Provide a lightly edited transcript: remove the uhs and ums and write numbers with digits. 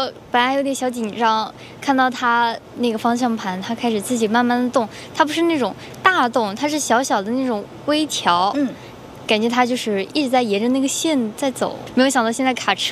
我本来有点小紧张，看到它那个方向盘，它开始自己慢慢的动，它不是那种大动，它是小小的那种微调，感觉它就是一直在沿着那个线在走。没有想到现在卡车